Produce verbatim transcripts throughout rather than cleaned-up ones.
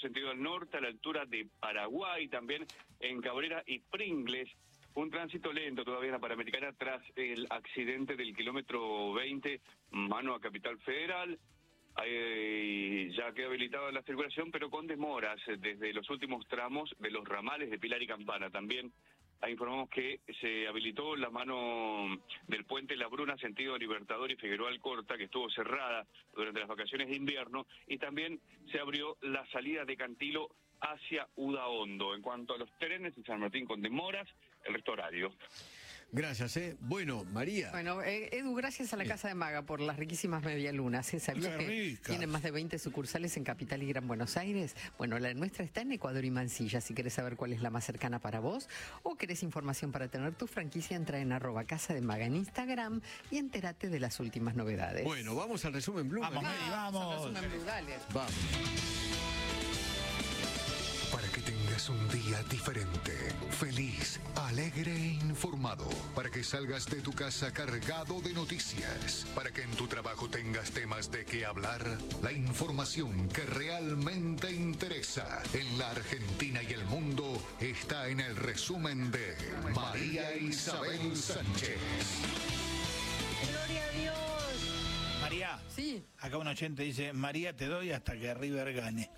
sentido al norte, a la altura de Paraguay, también en Cabrera y Pringles. Un tránsito lento todavía en la Panamericana tras el accidente del kilómetro veinte, mano a Capital Federal. Ahí ya quedó habilitada la circulación, pero con demoras desde los últimos tramos de los ramales de Pilar y Campana. También ahí informamos que se habilitó la mano del puente La Bruna, sentido Libertador y Figueroa Alcorta, que estuvo cerrada durante las vacaciones de invierno, y también se abrió la salida de Cantilo hacia Udaondo. En cuanto a los trenes en San Martín con demoras, el resto horario. Gracias, ¿eh? Bueno, María. Bueno, eh, Edu, gracias a la Casa de Maga por las riquísimas medialunas. ¿Eh? ¿Sabías Qué que ricas. tienen más de veinte sucursales en Capital y Gran Buenos Aires? Bueno, la nuestra está en Ecuador y Mansilla. Si querés saber cuál es la más cercana para vos o querés información para tener tu franquicia, entra en arroba Casa de Maga en Instagram y entérate de las últimas novedades. Bueno, vamos al resumen Blue. Vamos, María. Mary, vamos. Resumen Blue, dale. Vamos. Para que tengas un día diferente, feliz, alegre e informado. Para que salgas de tu casa cargado de noticias. Para que en tu trabajo tengas temas de qué hablar. La información que realmente interesa en la Argentina y el mundo está en el resumen de María Isabel Sánchez. ¡Gloria a Dios! María, Sí. acá un oyente dice, María, te doy hasta que River gane.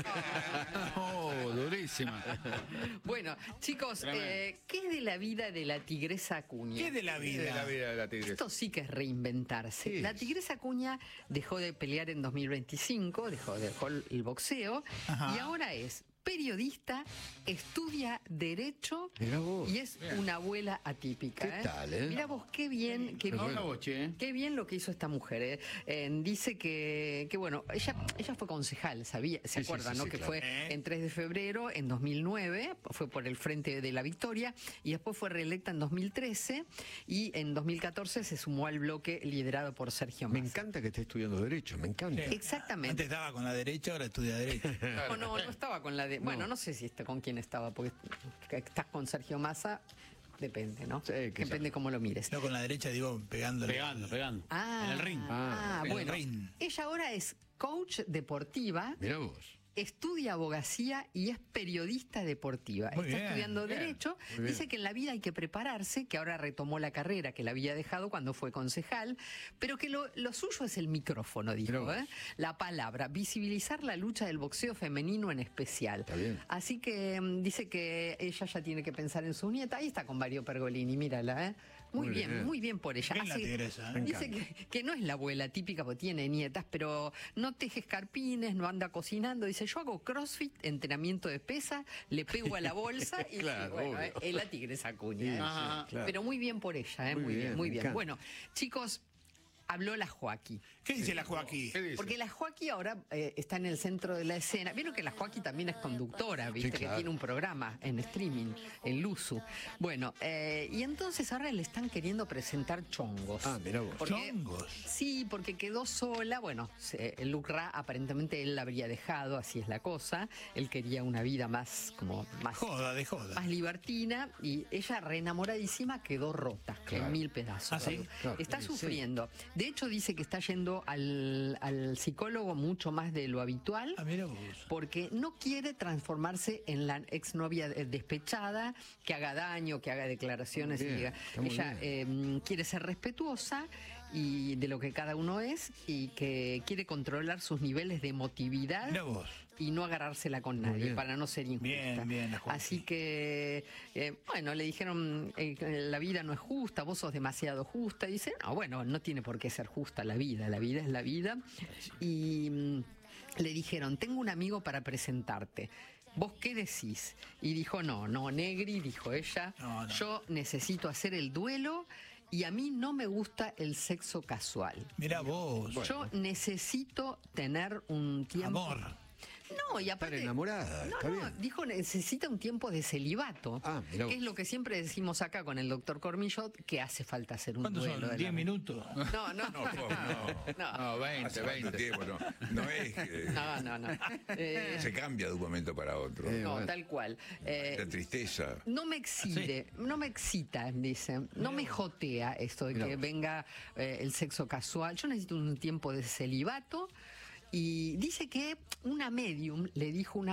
Oh, durísima. Bueno, chicos, Tremendo. eh, ¿qué es de la vida de la tigresa Acuña? ¿Qué de la vida? De la vida de la tigresa. Esto sí que es reinventarse. ¿Qué La es? tigresa Acuña dejó de pelear en dos mil veinticinco, dejó, dejó el boxeo, Ajá. y ahora es periodista, estudia Derecho Mirá vos. y es Bien. una abuela atípica. ¿Qué ¿eh? tal, eh? Mirá vos, qué bien, qué Pero bien. bueno. Che, ¿eh? Qué bien lo que hizo esta mujer. ¿eh? Eh, dice que, que, bueno, ella ella fue concejal, sabía, se Sí, sí, acuerdan, sí, ¿no? sí, que claro. fue ¿Eh? en tres de febrero, en dos mil nueve, fue por el Frente de la Victoria, y después fue reelecta en dos mil trece, y en dos mil catorce se sumó al bloque liderado por Sergio Me Massa. encanta que esté estudiando Derecho, me encanta. Exactamente. Antes estaba con la derecha, ahora estudia derecho. No, no, no estaba con la de... Bueno, no sé si está, con quién estaba, porque estás con Sergio Massa, depende, ¿no? Sí, qué Depende sé. cómo lo mires. No con la derecha, digo, pegándole. Pegando, pegando. Ah, En el ring. Ah, en el bueno. ring. Ella ahora es coach deportiva, Mirá vos. estudia abogacía y es periodista deportiva. Muy Está bien, estudiando bien, Derecho. muy bien. Dice que en la vida hay que prepararse, que ahora retomó la carrera que la había dejado cuando fue concejal, pero que lo, lo suyo es el micrófono, Mirá dijo, vos. ¿eh? La palabra, visibilizar la lucha del boxeo femenino en especial. Está bien. Así que mm, dice que ella ya tiene que pensar en su nieta. Ahí está con Mario Pergolini, mírala, ¿eh? Muy, Muy bien, bien. muy bien por ella. Bien la Hace- tigresa, ¿eh? Me dice encanta. que, que no es la abuela típica porque tiene nietas, pero no teje escarpines, no anda cocinando. Dice, yo hago crossfit, entrenamiento de pesa, le pego a la bolsa y Claro, bueno, obvio. eh, es la tigresa Acuña. Sí, ¿eh? sí, Ajá. claro. Pero muy bien por ella, ¿eh? Muy muy, bien, bien, muy me bien. encanta. Bueno, chicos, habló la Joaquí. ¿Qué dice la Joaquín? ¿Qué dice? Porque la Joaquí ahora eh, está en el centro de la escena. Vieron que la Joaquí también es conductora, ¿viste? Sí, claro. Que tiene un programa en streaming, en Luzu. Bueno, eh, y entonces ahora le están queriendo presentar chongos. Ah, mirá vos. Porque- ¿Chongos? Sí, porque quedó sola. Bueno, se- el Lucra aparentemente él la habría dejado, así es la cosa. Él quería una vida más, como más, Joda, de joda. más libertina, y ella, reenamoradísima, quedó rota Claro. en mil pedazos. Ah, ¿sí? Claro, Está sí, sufriendo. De hecho, dice que está yendo al, al psicólogo mucho más de lo habitual. Ah, mira vos. Porque no quiere transformarse en la exnovia de- despechada, que haga daño, que haga declaraciones Muy y bien, diga. está muy Ella eh, quiere ser respetuosa y de lo que cada uno es, y que quiere controlar sus niveles de emotividad Mira vos. y no agarrársela con Muy nadie bien. para no ser injusta. Bien, bien, la Joaquín. Así que, eh, bueno, le dijeron, eh, que la vida no es justa, vos sos demasiado justa. Y dice, no, bueno, no tiene por qué ser justa la vida, la vida es la vida. Y mm, le dijeron, tengo un amigo para presentarte. ¿Vos qué decís? Y dijo, no, no, Negri, dijo ella, No, no. yo necesito hacer el duelo y a mí no me gusta el sexo casual. Mira vos. Yo necesito tener un tiempo... Amor. No, y aparte... enamorada, No, está no, bien. dijo necesita un tiempo de celibato. Ah, mirá vos. que es lo que siempre decimos acá con el doctor Cormillot, que hace falta hacer un ¿Cuántos duelo. son? de ¿Diez la- minutos? No, no, No, ¿cómo? No. no. No, veinte, Hace tanto veinte. tiempo, no, no es que No, no, no. Eh, se cambia de un momento para otro. Eh, no, bueno. tal cual. Eh, La tristeza. No me excite, no me excita, dicen. No me jotea esto de Mirá que vos. venga eh, el sexo casual. Yo necesito un tiempo de celibato. Y dice que una medium le dijo una